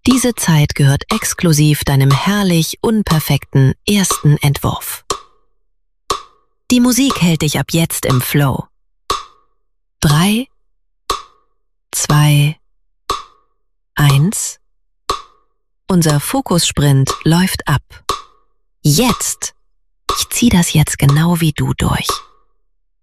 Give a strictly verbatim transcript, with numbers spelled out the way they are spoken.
Diese Zeit gehört exklusiv deinem herrlich unperfekten ersten Entwurf. Die Musik hält dich ab jetzt im Flow. Drei, zwei, eins. Unser Fokussprint läuft ab. Jetzt! Ich zieh das jetzt genau wie du durch.